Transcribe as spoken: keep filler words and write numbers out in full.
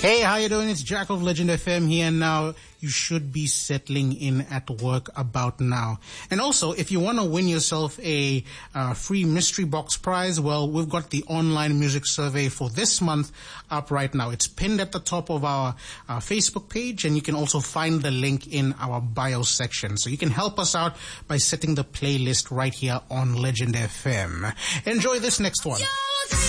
Hey, how you doing? It's Jack of Legend F M here now. You should be settling in at work about now. And also, if you want to win yourself a uh, free mystery box prize, well, we've got the online music survey for this month up right now. It's pinned at the top of our uh, Facebook page, and you can also find the link in our bio section. So you can help us out by setting the playlist right here on Legend F M. Enjoy this next one.